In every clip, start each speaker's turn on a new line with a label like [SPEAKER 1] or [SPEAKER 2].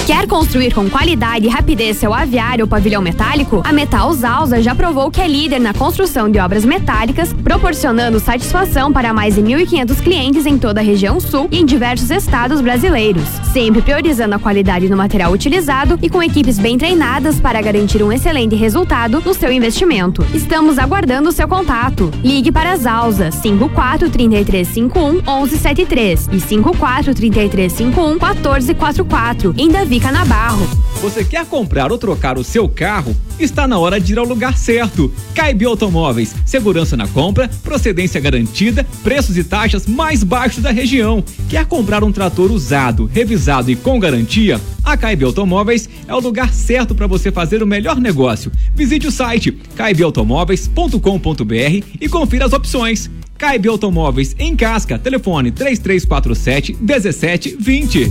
[SPEAKER 1] Quer construir com qualidade e rapidez seu aviário ou pavilhão metálico? A Metal Zalza já provou que é líder na construção de obras metálicas, proporcionando satisfação para mais de 1.500 clientes em toda a região sul e em diversos estados brasileiros. Sempre priorizando a qualidade do material utilizado e com equipes bem treinadas para garantir um excelente resultado no seu investimento. Estamos aguardando o seu contato. Ligue para a Zalza 54-3351-1173 e 54-3351-1444 em Davi Canabarro.
[SPEAKER 2] Você quer comprar ou trocar o seu carro? Está na hora de ir ao lugar certo. Caibio Automóveis, segurança na compra, procedência garantida, preços e taxas mais baixos da região. Quer comprar um trator usado, revisado e com garantia? A Caibio Automóveis é o lugar certo para você fazer o melhor negócio. Visite o site caibioautomóveis.com.br e confira as opções. Caibio Automóveis em Casca, telefone 3347-1720.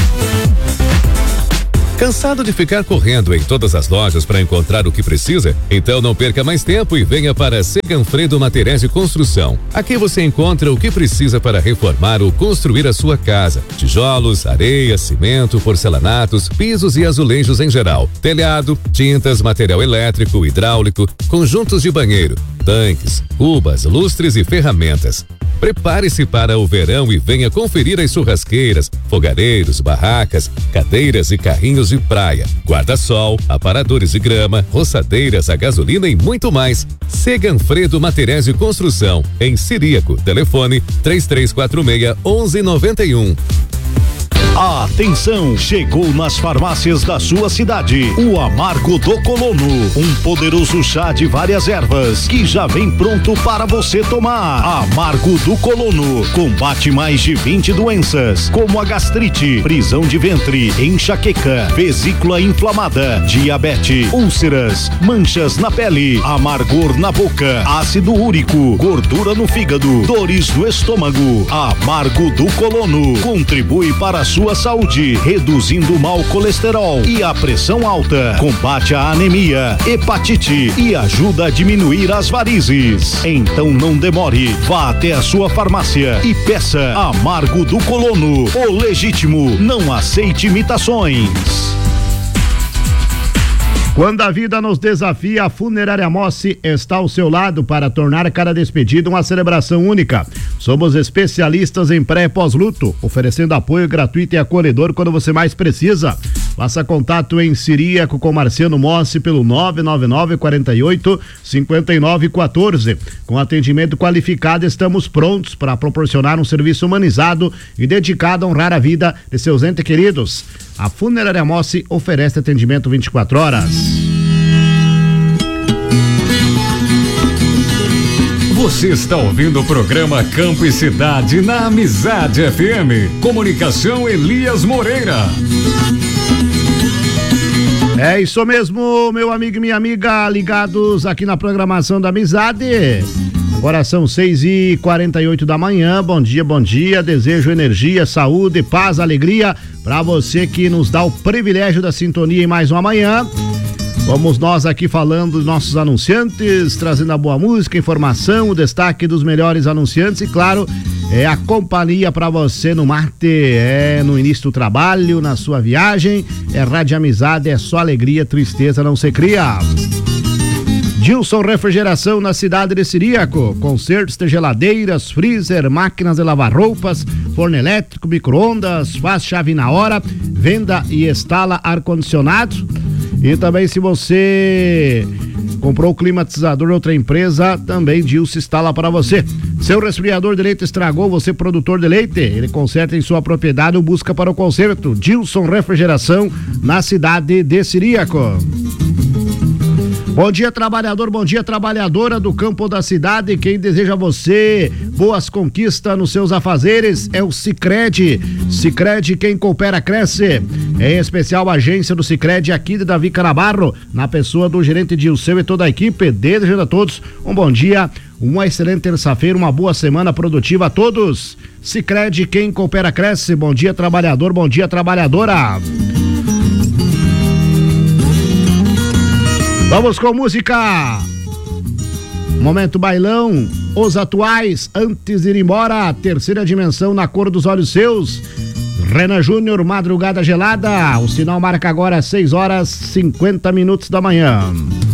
[SPEAKER 3] Cansado de ficar correndo em todas as lojas para encontrar o que precisa? Então não perca mais tempo e venha para Seganfredo Materiais de Construção. Aqui você encontra o que precisa para reformar ou construir a sua casa: tijolos, areia, cimento, porcelanatos, pisos e azulejos em geral, telhado, tintas, material elétrico, hidráulico, conjuntos de banheiro, tanques, cubas, lustres e ferramentas. Prepare-se para o verão e venha conferir as churrasqueiras, fogareiros, barracas, cadeiras e carrinhos de praia, guarda-sol, aparadores de grama, roçadeiras a gasolina e muito mais. Seganfredo Materiais de Construção, em Ciríaco, telefone 3346-1191.
[SPEAKER 4] Atenção, chegou nas farmácias da sua cidade o Amargo do Colono, um poderoso chá de várias ervas que já vem pronto para você tomar. Amargo do Colono combate mais de 20 doenças, como a gastrite, prisão de ventre, enxaqueca, vesícula inflamada, diabetes, úlceras, manchas na pele, amargor na boca, ácido úrico, gordura no fígado, dores no estômago. Amargo do Colono contribui para a sua saúde, reduzindo o mau colesterol e a pressão alta, combate a anemia, hepatite e ajuda a diminuir as varizes. Então não demore, vá até a sua farmácia e peça Amargo do Colono, o legítimo, não aceite imitações.
[SPEAKER 5] Quando a vida nos desafia, a Funerária Mossi está ao seu lado para tornar cada despedida uma celebração única. Somos especialistas em pré e pós-luto, oferecendo apoio gratuito e acolhedor quando você mais precisa. Faça contato em Ciríaco com Marciano Mossi pelo 999-48-5914. Com atendimento qualificado, estamos prontos para proporcionar um serviço humanizado e dedicado a honrar a vida de seus entes queridos. A Funerária Mossi oferece atendimento 24 horas.
[SPEAKER 6] Você está ouvindo o programa Campo e Cidade na Amizade FM. Comunicação Elias Moreira.
[SPEAKER 5] É isso mesmo, meu amigo e minha amiga, ligados aqui na programação da Amizade. Agora são 6h48 da manhã. Bom dia. Desejo energia, saúde, paz, alegria para você que nos dá o privilégio da sintonia em mais uma manhã. Vamos nós aqui falando dos nossos anunciantes, trazendo a boa música, informação, o destaque dos melhores anunciantes e, claro, a companhia para você no mate, no início do trabalho, na sua viagem. Rádio Amizade, é só alegria, tristeza não se cria. Gilson Refrigeração na cidade de Ciríaco, consertos de geladeiras, freezer, máquinas de lavar roupas, forno elétrico, micro-ondas, faz chave na hora, venda e instala ar-condicionado. E também se você comprou o climatizador de outra empresa, também Gilson instala para você. Seu resfriador de leite estragou, você produtor de leite, ele conserta em sua propriedade ou busca para o conserto. Gilson Refrigeração na cidade de Ciríaco. Bom dia, trabalhador, bom dia, trabalhadora do campo da cidade. Quem deseja a você boas conquistas nos seus afazeres é o Sicredi. Sicredi, quem coopera cresce. Em especial a agência do Sicredi aqui de Davi Canabarro, na pessoa do gerente Dilceu e toda a equipe. Desejando a todos um bom dia, uma excelente terça-feira, uma boa semana produtiva a todos. Sicredi, quem coopera cresce. Bom dia, trabalhador, bom dia, trabalhadora. Vamos com música. Momento bailão, os atuais, antes de ir embora, terceira dimensão na cor dos olhos seus. Renan Júnior, Madrugada Gelada. O sinal marca agora 6 horas 50 minutos da manhã.